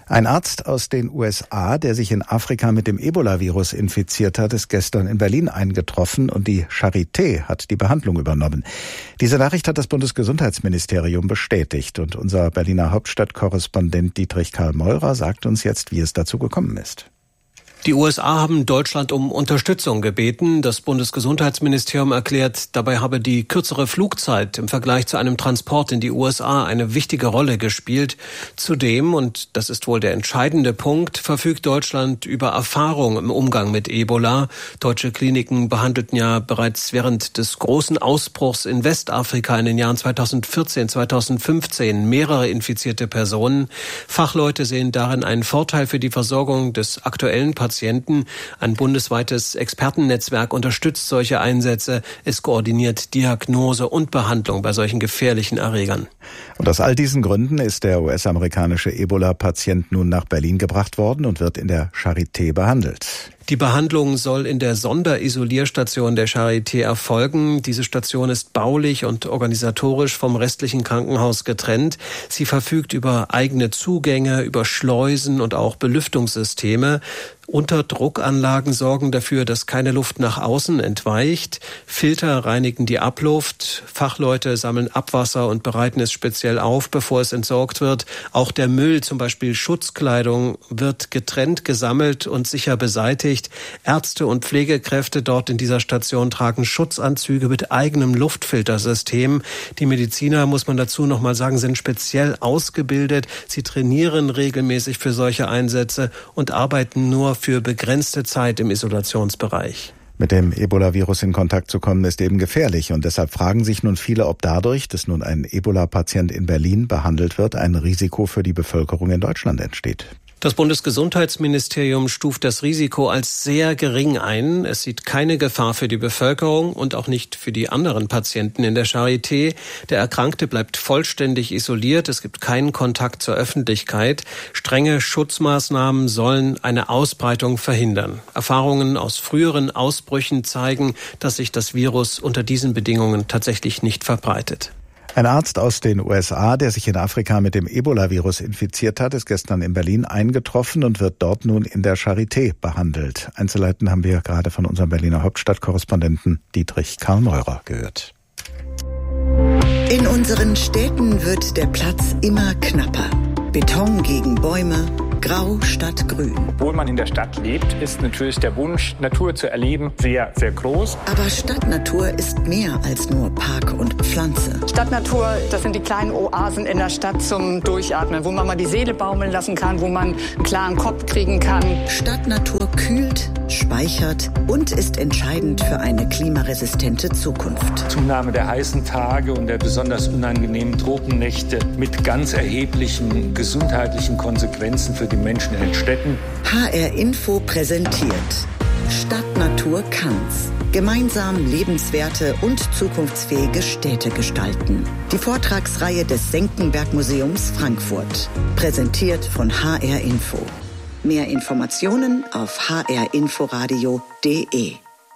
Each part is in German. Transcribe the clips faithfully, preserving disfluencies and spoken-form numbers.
Ein Arzt aus den U S A, der sich in Afrika mit dem Ebola-Virus infiziert hat, ist gestern in Berlin eingetroffen und die Charité hat die Behandlung übernommen. Diese Nachricht hat das Bundesgesundheitsministerium bestätigt und unser Berliner Hauptstadtkorrespondent Dietrich Karl Meurer sagt uns jetzt, wie es dazu gekommen ist. Die U S A haben Deutschland um Unterstützung gebeten. Das Bundesgesundheitsministerium erklärt, dabei habe die kürzere Flugzeit im Vergleich zu einem Transport in die U S A eine wichtige Rolle gespielt. Zudem, und das ist wohl der entscheidende Punkt, verfügt Deutschland über Erfahrung im Umgang mit Ebola. Deutsche Kliniken behandelten ja bereits während des großen Ausbruchs in Westafrika in den Jahren zweitausendvierzehn, zweitausendfünfzehn mehrere infizierte Personen. Fachleute sehen darin einen Vorteil für die Versorgung des aktuellen Patienten. Ein bundesweites Expertennetzwerk unterstützt solche Einsätze. Es koordiniert Diagnose und Behandlung bei solchen gefährlichen Erregern. Und aus all diesen Gründen ist der U S-amerikanische Ebola-Patient nun nach Berlin gebracht worden und wird in der Charité behandelt. Die Behandlung soll in der Sonderisolierstation der Charité erfolgen. Diese Station ist baulich und organisatorisch vom restlichen Krankenhaus getrennt. Sie verfügt über eigene Zugänge, über Schleusen und auch Belüftungssysteme. Unterdruckanlagen sorgen dafür, dass keine Luft nach außen entweicht. Filter reinigen die Abluft. Fachleute sammeln Abwasser und bereiten es speziell auf, bevor es entsorgt wird. Auch der Müll, zum Beispiel Schutzkleidung, wird getrennt gesammelt und sicher beseitigt. Ärzte und Pflegekräfte dort in dieser Station tragen Schutzanzüge mit eigenem Luftfiltersystem. Die Mediziner, muss man dazu noch mal sagen, sind speziell ausgebildet. Sie trainieren regelmäßig für solche Einsätze und arbeiten nur für begrenzte Zeit im Isolationsbereich. Mit dem Ebola-Virus in Kontakt zu kommen, ist eben gefährlich. Und deshalb fragen sich nun viele, ob dadurch, dass nun ein Ebola-Patient in Berlin behandelt wird, ein Risiko für die Bevölkerung in Deutschland entsteht. Das Bundesgesundheitsministerium stuft das Risiko als sehr gering ein. Es sieht keine Gefahr für die Bevölkerung und auch nicht für die anderen Patienten in der Charité. Der Erkrankte bleibt vollständig isoliert. Es gibt keinen Kontakt zur Öffentlichkeit. Strenge Schutzmaßnahmen sollen eine Ausbreitung verhindern. Erfahrungen aus früheren Ausbrüchen zeigen, dass sich das Virus unter diesen Bedingungen tatsächlich nicht verbreitet. Ein Arzt aus den U S A, der sich in Afrika mit dem Ebola-Virus infiziert hat, ist gestern in Berlin eingetroffen und wird dort nun in der Charité behandelt. Einzelheiten haben wir gerade von unserem Berliner Hauptstadtkorrespondenten Dietrich Karl Meurer gehört. In unseren Städten wird der Platz immer knapper. Beton gegen Bäume, grau statt grün. Obwohl man in der Stadt lebt, ist natürlich der Wunsch, Natur zu erleben, sehr, sehr groß. Aber Stadtnatur ist mehr als nur Park und Pflanze. Stadtnatur, das sind die kleinen Oasen in der Stadt zum Durchatmen, wo man mal die Seele baumeln lassen kann, wo man einen klaren Kopf kriegen kann. Stadtnatur kühlt, speichert und ist entscheidend für eine klimaresistente Zukunft. Zunahme der heißen Tage und der besonders unangenehmen Tropennächte mit ganz erheblichen gesundheitlichen Konsequenzen für die Menschen in den Städten. H R Info präsentiert Stadtnatur kann's. Gemeinsam lebenswerte und zukunftsfähige Städte gestalten. Die Vortragsreihe des Senckenberg Museums Frankfurt. Präsentiert von H R Info. Mehr Informationen auf h r inforadio punkt d e.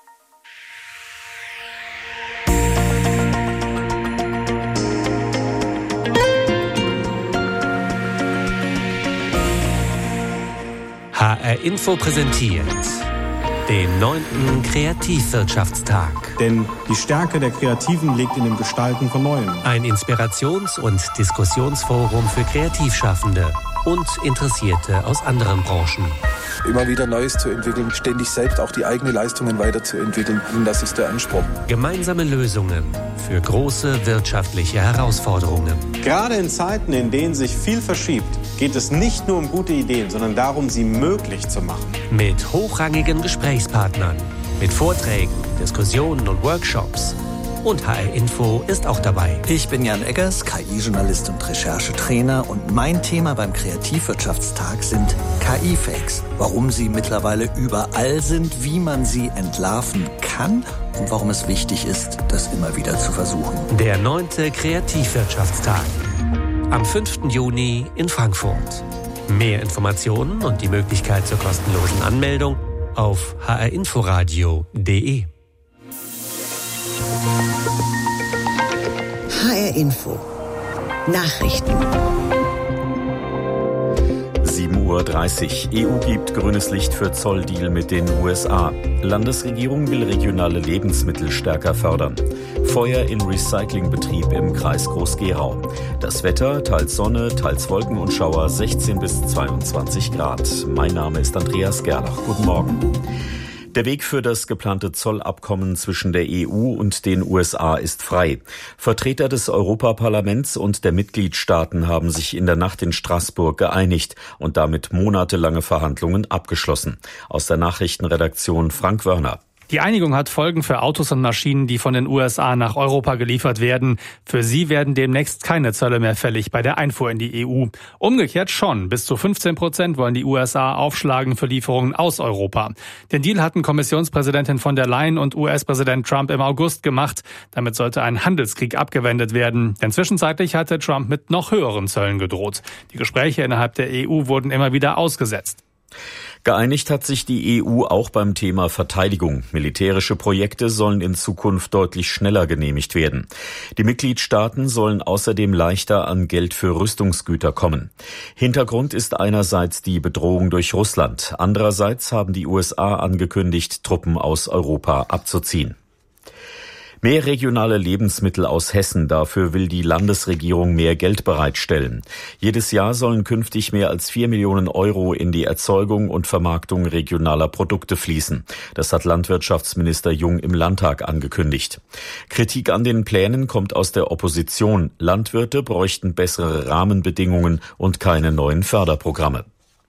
H R Info präsentiert den neunten Kreativwirtschaftstag. Denn die Stärke der Kreativen liegt in dem Gestalten von Neuem. Ein Inspirations- und Diskussionsforum für Kreativschaffende und Interessierte aus anderen Branchen. Immer wieder Neues zu entwickeln, ständig selbst auch die eigenen Leistungen weiterzuentwickeln. Und das ist der Anspruch. Gemeinsame Lösungen für große wirtschaftliche Herausforderungen. Gerade in Zeiten, in denen sich viel verschiebt, geht es nicht nur um gute Ideen, sondern darum, sie möglich zu machen. Mit hochrangigen Gesprächspartnern, mit Vorträgen, Diskussionen und Workshops. Und H R Info ist auch dabei. Ich bin Jan Eggers, K I-Journalist und Recherchetrainer. Und mein Thema beim Kreativwirtschaftstag sind K I-Fakes. Warum sie mittlerweile überall sind, wie man sie entlarven kann und warum es wichtig ist, das immer wieder zu versuchen. Der neunte Kreativwirtschaftstag. Am fünften Juni in Frankfurt. Mehr Informationen und die Möglichkeit zur kostenlosen Anmeldung auf h r inforadio punkt d e. H R Info. Nachrichten. sieben Uhr dreißig. E U gibt grünes Licht für Zolldeal mit den U S A. Landesregierung will regionale Lebensmittel stärker fördern. Feuer in Recyclingbetrieb im Kreis Groß-Gerau. Das Wetter, teils Sonne, teils Wolken und Schauer, sechzehn bis zweiundzwanzig Grad. Mein Name ist Andreas Gerlach. Guten Morgen. Der Weg für das geplante Zollabkommen zwischen der E U und den U S A ist frei. Vertreter des Europaparlaments und der Mitgliedstaaten haben sich in der Nacht in Straßburg geeinigt und damit monatelange Verhandlungen abgeschlossen. Aus der Nachrichtenredaktion Frank Wörner. Die Einigung hat Folgen für Autos und Maschinen, die von den U S A nach Europa geliefert werden. Für sie werden demnächst keine Zölle mehr fällig bei der Einfuhr in die E U. Umgekehrt schon. Bis zu fünfzehn Prozent wollen die U S A aufschlagen für Lieferungen aus Europa. Den Deal hatten Kommissionspräsidentin von der Leyen und U S-Präsident Trump im August gemacht. Damit sollte ein Handelskrieg abgewendet werden. Denn zwischenzeitlich hatte Trump mit noch höheren Zöllen gedroht. Die Gespräche innerhalb der E U wurden immer wieder ausgesetzt. Geeinigt hat sich die E U auch beim Thema Verteidigung. Militärische Projekte sollen in Zukunft deutlich schneller genehmigt werden. Die Mitgliedstaaten sollen außerdem leichter an Geld für Rüstungsgüter kommen. Hintergrund ist einerseits die Bedrohung durch Russland. Andererseits haben die U S A angekündigt, Truppen aus Europa abzuziehen. Mehr regionale Lebensmittel aus Hessen, dafür will die Landesregierung mehr Geld bereitstellen. Jedes Jahr sollen künftig mehr als vier Millionen Euro in die Erzeugung und Vermarktung regionaler Produkte fließen. Das hat Landwirtschaftsminister Jung im Landtag angekündigt. Kritik an den Plänen kommt aus der Opposition. Landwirte bräuchten bessere Rahmenbedingungen und keine neuen Förderprogramme.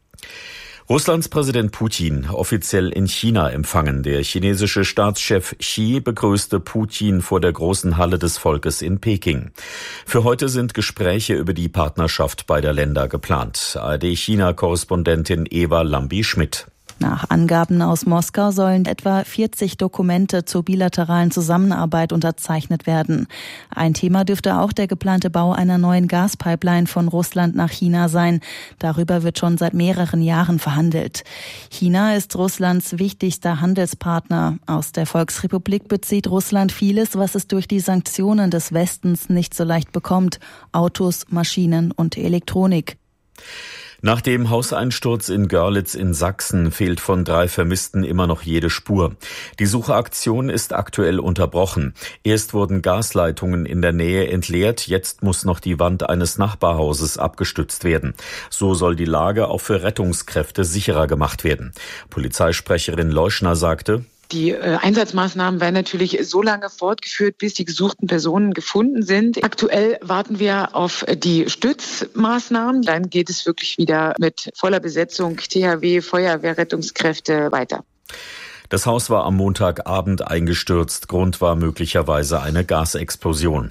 Russlands Präsident Putin offiziell in China empfangen. Der chinesische Staatschef Xi begrüßte Putin vor der großen Halle des Volkes in Peking. Für heute sind Gespräche über die Partnerschaft beider Länder geplant. A R D-China-Korrespondentin Eva Lambi-Schmidt. Nach Angaben aus Moskau sollen etwa vierzig Dokumente zur bilateralen Zusammenarbeit unterzeichnet werden. Ein Thema dürfte auch der geplante Bau einer neuen Gaspipeline von Russland nach China sein. Darüber wird schon seit mehreren Jahren verhandelt. China ist Russlands wichtigster Handelspartner. Aus der Volksrepublik bezieht Russland vieles, was es durch die Sanktionen des Westens nicht so leicht bekommt. Autos, Maschinen und Elektronik. Nach dem Hauseinsturz in Görlitz in Sachsen fehlt von drei Vermissten immer noch jede Spur. Die Suchaktion ist aktuell unterbrochen. Erst wurden Gasleitungen in der Nähe entleert, jetzt muss noch die Wand eines Nachbarhauses abgestützt werden. So soll die Lage auch für Rettungskräfte sicherer gemacht werden. Polizeisprecherin Leuschner sagte: Die äh, Einsatzmaßnahmen werden natürlich so lange fortgeführt, bis die gesuchten Personen gefunden sind. Aktuell warten wir auf die Stützmaßnahmen. Dann geht es wirklich wieder mit voller Besetzung T H W, Feuerwehr, Rettungskräfte weiter. Das Haus war am Montagabend eingestürzt. Grund war möglicherweise eine Gasexplosion.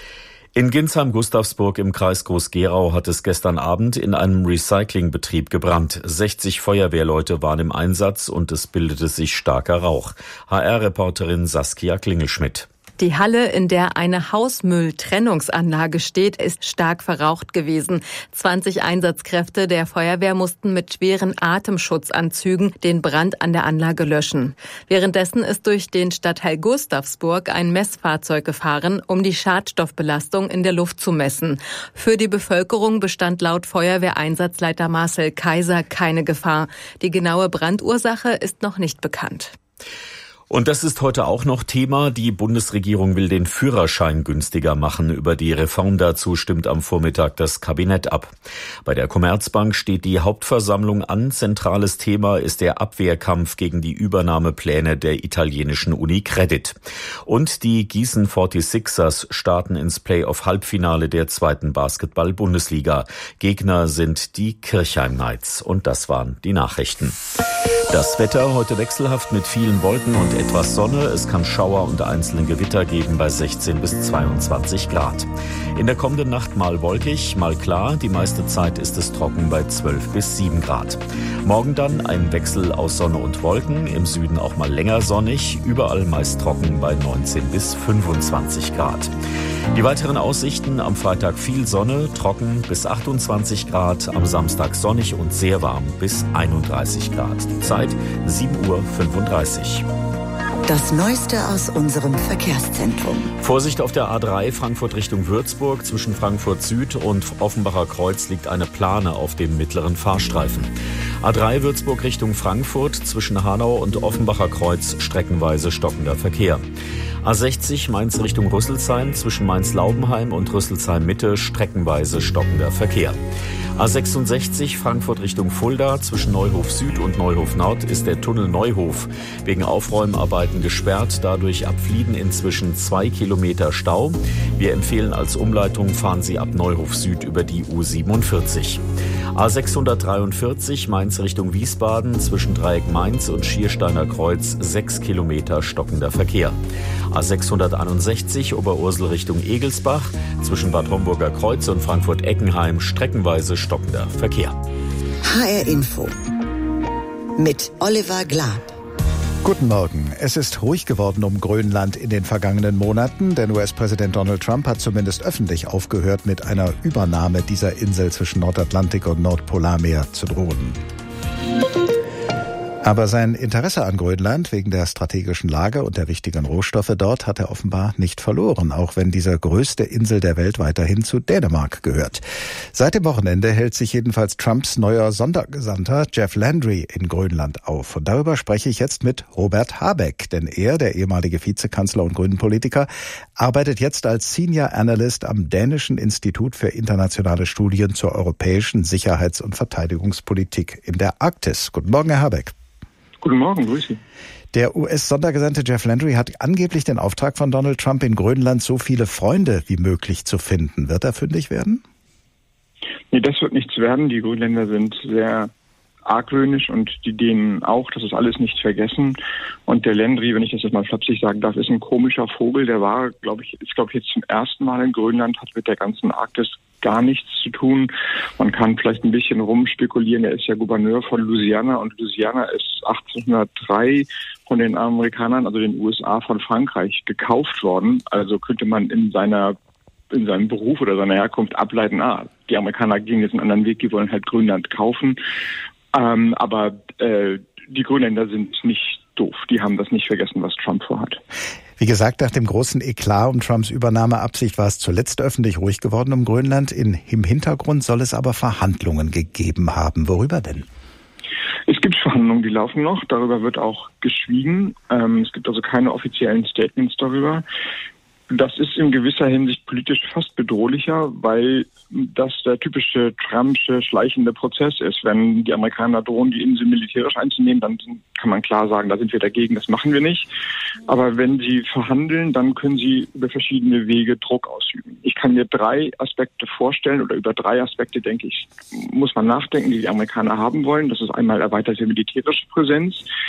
In Ginsheim-Gustavsburg im Kreis Groß-Gerau hat es gestern Abend in einem Recyclingbetrieb gebrannt. sechzig Feuerwehrleute waren im Einsatz und es bildete sich starker Rauch. H R-Reporterin Saskia Klingelschmidt. Die Halle, in der eine Hausmülltrennungsanlage steht, ist stark verraucht gewesen. zwanzig Einsatzkräfte der Feuerwehr mussten mit schweren Atemschutzanzügen den Brand an der Anlage löschen. Währenddessen ist durch den Stadtteil Gustavsburg ein Messfahrzeug gefahren, um die Schadstoffbelastung in der Luft zu messen. Für die Bevölkerung bestand laut Feuerwehreinsatzleiter Marcel Kaiser keine Gefahr. Die genaue Brandursache ist noch nicht bekannt. Und das ist heute auch noch Thema. Die Bundesregierung will den Führerschein günstiger machen. Über die Reform dazu stimmt am Vormittag das Kabinett ab. Bei der Commerzbank steht die Hauptversammlung an. Zentrales Thema ist der Abwehrkampf gegen die Übernahmepläne der italienischen Unicredit. Und die Gießen forty-sixers starten ins Playoff-Halbfinale der zweiten Basketball-Bundesliga. Gegner sind die Kirchheim Knights. Und das waren die Nachrichten. Das Wetter heute wechselhaft mit vielen Wolken und etwas Sonne. Es kann Schauer und einzelne Gewitter geben bei sechzehn bis zweiundzwanzig Grad. In der kommenden Nacht mal wolkig, mal klar. Die meiste Zeit ist es trocken bei zwölf bis sieben Grad. Morgen dann ein Wechsel aus Sonne und Wolken. Im Süden auch mal länger sonnig. Überall meist trocken bei neunzehn bis fünfundzwanzig Grad. Die weiteren Aussichten: am Freitag viel Sonne, trocken bis achtundzwanzig Grad. Am Samstag sonnig und sehr warm bis einunddreißig Grad. Die Zeit sieben Uhr fünfunddreißig. Das Neueste aus unserem Verkehrszentrum. Vorsicht auf der A drei Frankfurt Richtung Würzburg. Zwischen Frankfurt Süd und Offenbacher Kreuz liegt eine Plane auf dem mittleren Fahrstreifen. A drei Würzburg Richtung Frankfurt. Zwischen Hanau und Offenbacher Kreuz streckenweise stockender Verkehr. A sechzig Mainz Richtung Rüsselsheim. Zwischen Mainz-Laubenheim und Rüsselsheim Mitte streckenweise stockender Verkehr. A sechsundsechzig Frankfurt Richtung Fulda. Zwischen Neuhof Süd und Neuhof Nord ist der Tunnel Neuhof wegen Aufräumarbeiten gesperrt. Dadurch ab Flieden inzwischen zwei Kilometer Stau. Wir empfehlen als Umleitung, fahren Sie ab Neuhof Süd über die U siebenundvierzig. A sechshundertdreiundvierzig Mainz Richtung Wiesbaden. Zwischen Dreieck Mainz und Schiersteiner Kreuz sechs Kilometer stockender Verkehr. A sechshunderteinundsechzig Oberursel Richtung Egelsbach. Zwischen Bad Homburger Kreuz und Frankfurt-Eckenheim streckenweise stockender Verkehr. H R Info mit Oliver Glab. Guten Morgen. Es ist ruhig geworden um Grönland in den vergangenen Monaten, denn U S-Präsident Donald Trump hat zumindest öffentlich aufgehört, mit einer Übernahme dieser Insel zwischen Nordatlantik und Nordpolarmeer zu drohen. Aber sein Interesse an Grönland wegen der strategischen Lage und der wichtigen Rohstoffe dort hat er offenbar nicht verloren, auch wenn diese größte Insel der Welt weiterhin zu Dänemark gehört. Seit dem Wochenende hält sich jedenfalls Trumps neuer Sondergesandter Jeff Landry in Grönland auf. Und darüber spreche ich jetzt mit Robert Habeck, denn er, der ehemalige Vizekanzler und Grünen-Politiker, arbeitet jetzt als Senior Analyst am Dänischen Institut für internationale Studien zur europäischen Sicherheits- und Verteidigungspolitik in der Arktis. Guten Morgen, Herr Habeck. Guten Morgen, grüß Sie. Der U S-Sondergesandte Jeff Landry hat angeblich den Auftrag von Donald Trump, in Grönland so viele Freunde wie möglich zu finden. Wird er fündig werden? Nee, das wird nichts werden. Die Grönländer sind sehr argwöhnisch und die Dänen auch. Das ist alles nicht vergessen. Und der Landry, wenn ich das jetzt mal flapsig sagen darf, ist ein komischer Vogel. Der war, glaube ich, ist, glaube ich, jetzt zum ersten Mal in Grönland, hat mit der ganzen Arktis gar nichts zu tun. Man kann vielleicht ein bisschen rumspekulieren. Er ist ja Gouverneur von Louisiana und Louisiana ist achtzehnhundertdrei von den Amerikanern, also den U S A, von Frankreich gekauft worden. Also könnte man in seiner in seinem Beruf oder seiner Herkunft ableiten, ah, die Amerikaner gehen jetzt einen anderen Weg, die wollen halt Grönland kaufen. Ähm, aber äh, die Grönländer sind nicht doof. Die haben das nicht vergessen, was Trump vorhat. Wie gesagt, nach dem großen Eklat um Trumps Übernahmeabsicht war es zuletzt öffentlich ruhig geworden um Grönland. In, Im Hintergrund soll es aber Verhandlungen gegeben haben. Worüber denn? Es gibt Verhandlungen, die laufen noch. Darüber wird auch geschwiegen. Ähm, es gibt also keine offiziellen Statements darüber. Das ist in gewisser Hinsicht politisch fast bedrohlicher, weil das der typische Trumpsche schleichende Prozess ist. Wenn die Amerikaner drohen, die Insel militärisch einzunehmen, dann kann man klar sagen, da sind wir dagegen, das machen wir nicht. Aber wenn sie verhandeln, dann können sie über verschiedene Wege Druck ausüben. Ich kann mir drei Aspekte vorstellen oder über drei Aspekte, denke ich, muss man nachdenken, die die Amerikaner haben wollen. Das ist einmal erweiterte militärische Präsenz.